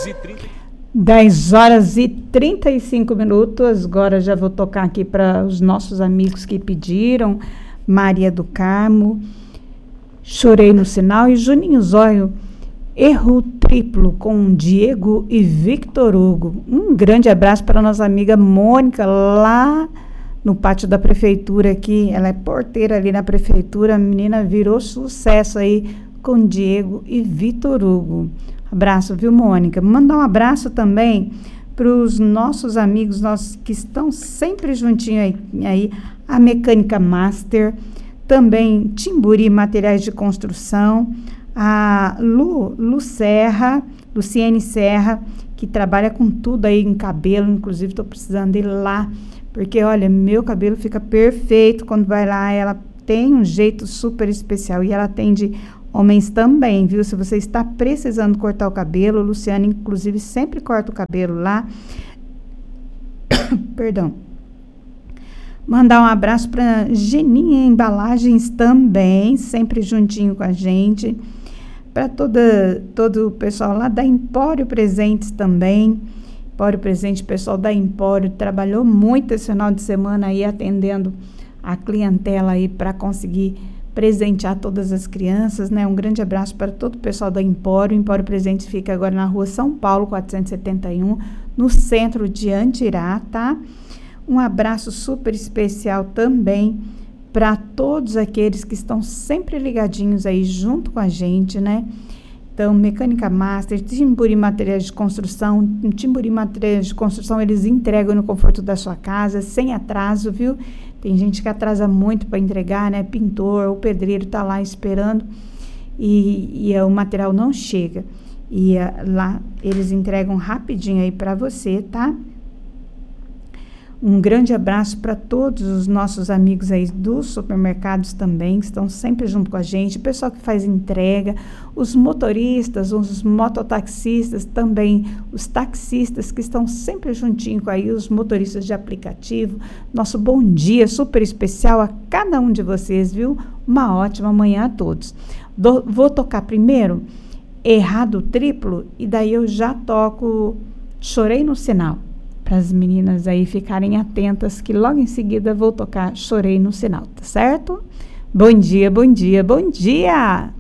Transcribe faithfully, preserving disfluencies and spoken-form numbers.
e trinta. dez horas e trinta e cinco minutos. Agora já vou tocar aqui para os nossos amigos que pediram. Maria do Carmo, Chorei no Sinal, e Juninho Zóio, Erro Triplo, com Diego e Victor Hugo. Um grande abraço para a nossa amiga Mônica, lá no pátio da prefeitura aqui. Ela é porteira ali na prefeitura. A menina virou sucesso aí com Diego e Victor Hugo. Abraço, viu, Mônica? Mandar um abraço também para os nossos amigos nossos que estão sempre juntinho aí, aí, a Mecânica Master, também Timburi Materiais de Construção, a Lu, Lu Serra, Luciene Serra, que trabalha com tudo aí em cabelo, inclusive estou precisando ir lá, porque, olha, meu cabelo fica perfeito quando vai lá. Ela tem um jeito super especial e ela atende homens também, viu? Se você está precisando cortar o cabelo, Luciana, inclusive, sempre corta o cabelo lá. Perdão. Mandar um abraço para Geninha Embalagens também, sempre juntinho com a gente. Para toda todo o pessoal lá da Empório Presentes também. Empório Presente, o pessoal da Empório trabalhou muito esse final de semana aí atendendo a clientela aí para conseguir presentear todas as crianças, né? Um grande abraço para todo o pessoal da Empório. O Empório Presente fica agora na rua São Paulo, quatrocentos e setenta e um, no centro de Andirá, tá? Um abraço super especial também para todos aqueles que estão sempre ligadinhos aí junto com a gente, né? Então, Mecânica Master, Timburi Materiais de Construção, Timburi Materiais de Construção, eles entregam no conforto da sua casa, sem atraso, viu? Tem gente que atrasa muito para entregar, né? Pintor, o pedreiro está lá esperando e, e o material não chega. E uh, lá eles entregam rapidinho aí para você, tá? Um grande abraço para todos os nossos amigos aí dos supermercados também, que estão sempre junto com a gente, o pessoal que faz entrega, os motoristas, os mototaxistas também, os taxistas que estão sempre juntinho com aí, os motoristas de aplicativo. Nosso bom dia super especial a cada um de vocês, viu? Uma ótima manhã a todos. Do, vou tocar primeiro Errado Triplo e daí eu já toco Chorei no Sinal, para as meninas aí ficarem atentas, que logo em seguida vou tocar Chorei no Sinal, tá certo? Bom dia, bom dia, bom dia!